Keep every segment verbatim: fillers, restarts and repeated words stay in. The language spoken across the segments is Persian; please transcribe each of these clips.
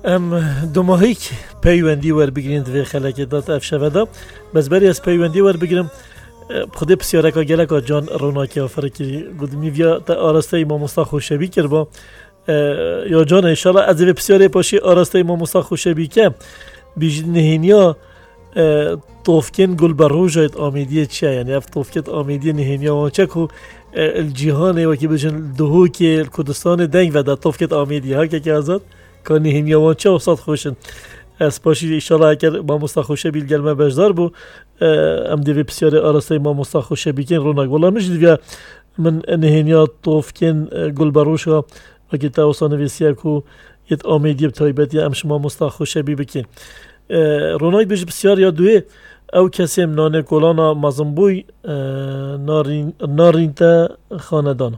ام دو ماهی که پیوندی ور بگیرین دوی خلک داد اف شودا بس بری از پیوندی ور بگیرم خود بسیاره که گله که جان روناکی آفر که گود میویا تا آراسته ما مستا خوشبی کرد با یا جان انشالله از وی بسیاره پاشی آراسته ما مستا خوشبی که بیش نهینیا توفکن گل بروجایت آمیدیه چیه یعنی اف توفکت آمیدیه نهینیا وانچه که الجیهانه و که بجن دهو که کردستان دنگ و در توفکت آمیدیه ها که که ازاد که نهینیا وانچه و صد خوشن از پاشی انشالله اگر ما مستا خوشبی گلمه بجدار بو ام دیوی بسیار آراسته ما مستا خوشبی کن روناک والله مش دیوی من نهینیا توفکن گل بروشا و که تاوسان ویسیه که یت آمیدیه بتایبتی امش ما مستا خوشبی بکن روناک بیش بسیار یادویه او کسی نان کولانا مزنبوی نارین نارین تا خاندانه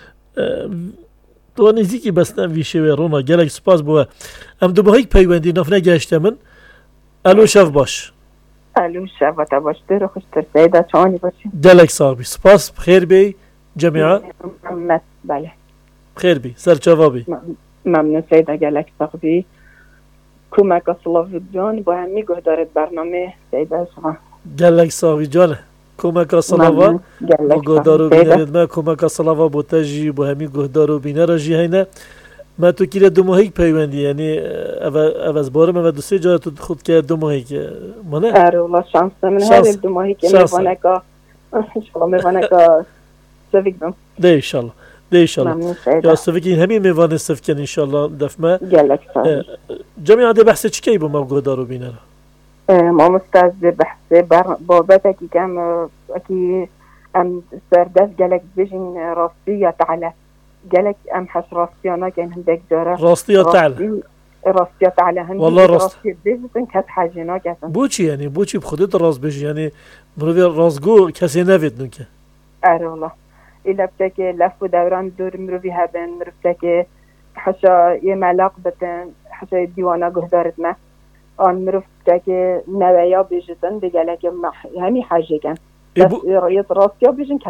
تو نزدیکی بس نویشه و رونا گلک سپاس بوه ام دو باهی پیوندی نفنه گشته من الو شف باش الو شف تا باش در خوشتر سیدا چانی باشی گلک صاحبی سپاس خیر بی جميعا ممنون بله خیر بی سر جوابی ممنون سیدا گلک صاحبی کمک اصلاف جان با همی گهدارت برنامه سیدا شما گلک صاحبی جانه کمک اصلاف با گهدارو بینرید ما کمک اصلاف با تجی با همی گهدارو بینر را جی هینه ما تو کلی دو ماهی پیوندی یعنی اواز بارم و دو سه جا تو خود که دو ماهی که منه اره والله شانس من هر دو ماهی که میوانه که انشالله میوانه که سفیک بم ده انشالله ده انشالله یا سفیک این همین میوانه سفکن انشالله دفمه گلک صاحب جمعی عده بحث چی که با ما گهدارو بینر ما مستاز بحث بابت اکی کم اکی ام سردس گلک بجین راستی یا تعالی گلک ام حس راستیانا که هندک جاره راستی یا تعالی راستی یا تعالی هندک والله راست بجین کس حاجینا کسن بو چی یعنی بو چی بخودت راست بجی یعنی مروی راستگو کسی نوید نوکه اره والله ایلا بتاکه لف و دوران دور مروی هبن مروی بتاکه حشا یه ملاق بتن حشا دیوانا گهدارت ما آن مروف که نویا بیشتن دیگه لکه همی حاجه کن بس راستی ها بیشتن